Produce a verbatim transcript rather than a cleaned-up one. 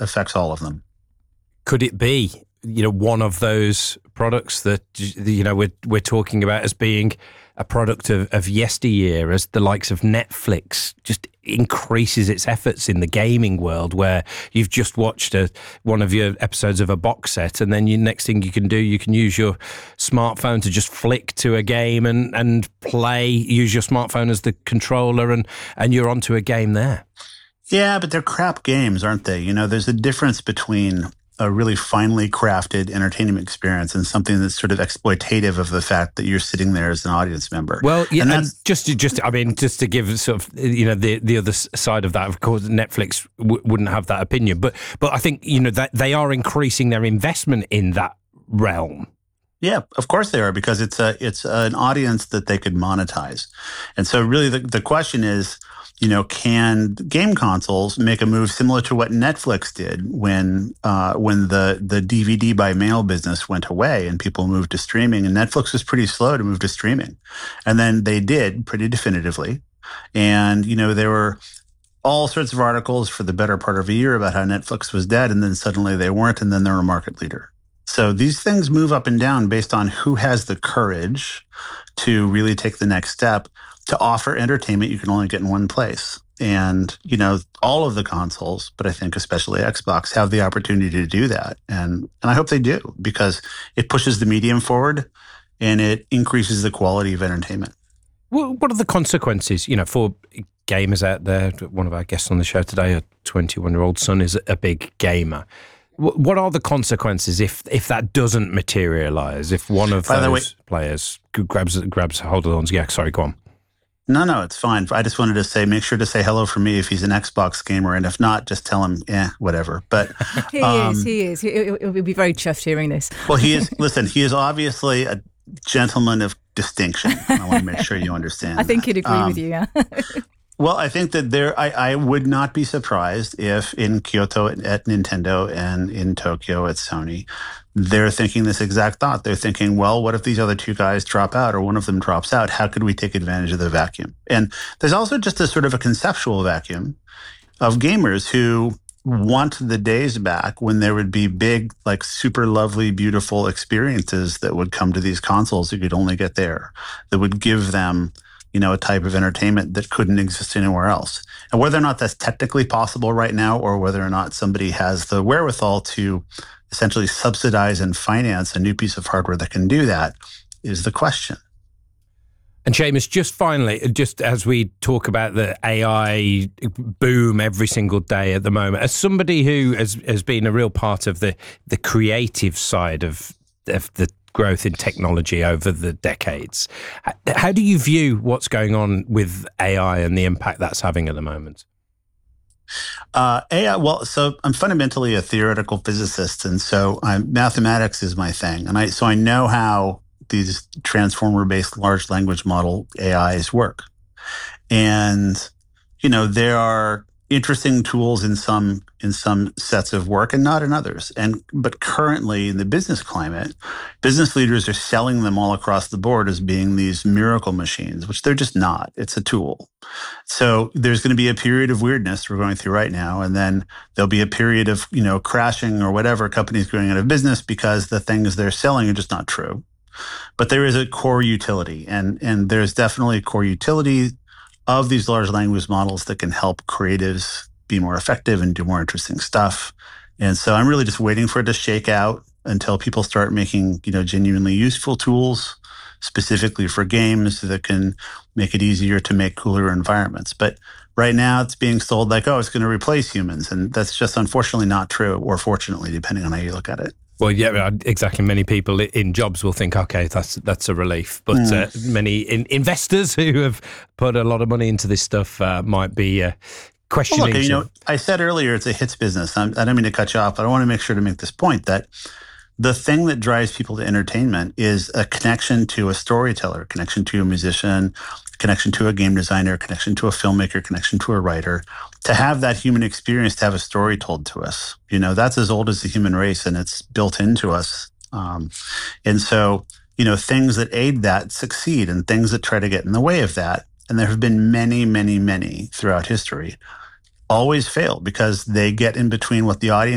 affects all of them. Could it be, you know, one of those products that, you know, we're, we're talking about as being a product of, of yesteryear, as the likes of Netflix just increases its efforts in the gaming world, where you've just watched a, one of your episodes of a box set, and then the next thing you can do, you can use your smartphone to just flick to a game and, and play, use your smartphone as the controller, and, and you're onto a game there. Yeah, but they're crap games, aren't they? You know, there's a difference between a really finely crafted entertainment experience and something that's sort of exploitative of the fact that you're sitting there as an audience member. Well, yeah, and, and just to, just I mean, just to give sort of, you know, the the other side of that, of course, Netflix w- wouldn't have that opinion, but but I think, you know, that they are increasing their investment in that realm. Yeah, of course they are, because it's a it's an audience that they could monetize, and so really the the question is, you know, can game consoles make a move similar to what Netflix did when uh, when the the D V D by mail business went away and people moved to streaming? And Netflix was pretty slow to move to streaming, and then they did pretty definitively. And you know, there were all sorts of articles for the better part of a year about how Netflix was dead, and then suddenly they weren't, and then they're a market leader. So these things move up and down based on who has the courage to really take the next step to offer entertainment you can only get in one place. And, you know, all of the consoles, but I think especially Xbox, have the opportunity to do that. And and I hope they do, because it pushes the medium forward and it increases the quality of entertainment. Well, what are the consequences, you know, for gamers out there? One of our guests on the show today, a twenty-one-year-old son, is a big gamer. What are the consequences if if that doesn't materialize? If one of By those way, players grabs grabs hold on, yeah, sorry, go on. No, no, it's fine. I just wanted to say, make sure to say hello for me if he's an Xbox gamer, and if not, just tell him, eh, whatever. But he um, is, he is. He'll be very chuffed hearing this. Well, he is. Listen, he is obviously a gentleman of distinction. I want to make sure you understand. I think that. he'd agree um, with you. Yeah. Well, I think that there, I, I would not be surprised if in Kyoto at, at Nintendo and in Tokyo at Sony, they're thinking this exact thought. They're thinking, well, what if these other two guys drop out or one of them drops out? How could we take advantage of the vacuum? And there's also just a sort of a conceptual vacuum of gamers who want the days back when there would be big, like super lovely, beautiful experiences that would come to these consoles you could only get there, that would give them, you know, a type of entertainment that couldn't exist anywhere else. And whether or not that's technically possible right now, or whether or not somebody has the wherewithal to essentially subsidize and finance a new piece of hardware that can do that, is the question. And Seamus, just finally, just as we talk about the A I boom every single day at the moment, as somebody who has, has been a real part of the, the creative side of, of the growth in technology over the decades, how do you view what's going on with A I and the impact that's having at the moment? Uh, A I, well, so I'm fundamentally a theoretical physicist, and so I'm, mathematics is my thing, and I so I know how these transformer-based large language model A Is work, and you know, there are interesting tools in some in some sets of work and not in others. And but currently in the business climate, business leaders are selling them all across the board as being these miracle machines, which they're just not. It's a tool. So there's going to be a period of weirdness we're going through right now, and then there'll be a period of, you know, crashing or whatever, companies going out of business because the things they're selling are just not true. But there is a core utility, and and there's definitely a core utility of these large language models that can help creatives be more effective and do more interesting stuff. And so I'm really just waiting for it to shake out until people start making, you know, genuinely useful tools specifically for games that can make it easier to make cooler environments. But right now it's being sold like, oh, it's going to replace humans. And that's just unfortunately not true, or fortunately, depending on how you look at it. Well, yeah, exactly. Many people in jobs will think, okay, that's that's a relief. But mm. uh, many in, investors who have put a lot of money into this stuff uh, might be uh, questioning. Well, look, you know, I said earlier it's a hits business. I'm, I don't mean to cut you off, but I want to make sure to make this point that the thing that drives people to entertainment is a connection to a storyteller, a connection to a musician, a connection to a game designer, a connection to a filmmaker, a connection to a writer. To have that human experience, to have a story told to us, you know, that's as old as the human race, and it's built into us. Um, and so, you know, things that aid that succeed, and things that try to get in the way of that, and there have been many, many, many throughout history, always fail because they get in between what the audience